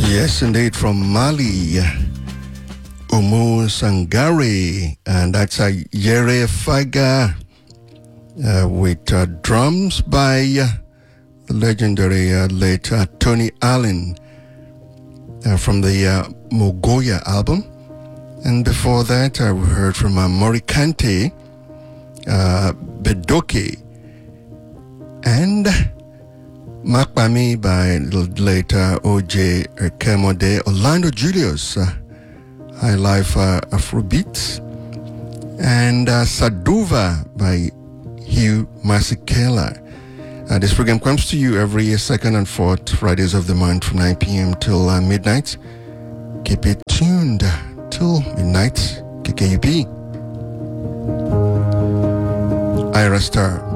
Yes, indeed, from Mali, Umu Sangare, and that's a Yere Faga with drums by the legendary late Tony Allen from the Mogoya album. And before that, we heard from Morikante, Bedoke, and Makbami by later O.J. Kemode, Orlando Julius, High Life Afrobeats, and Saduva by Hugh Masekela. This program comes to you every second and fourth Fridays of the month from 9 p.m. till midnight. Keep it tuned till midnight. KKUP. Ira Star.